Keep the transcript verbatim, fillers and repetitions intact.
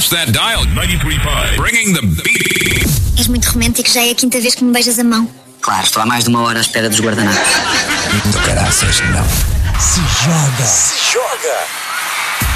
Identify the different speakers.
Speaker 1: Smash that dial. ninety-three point five. Bringing the beat.
Speaker 2: És muito romântico, já é a quinta vez que me beijas a mão.
Speaker 3: Claro, estou há mais de uma hora à espera dos guardanapos.
Speaker 4: Do caraças, não.
Speaker 5: Se joga. Se joga.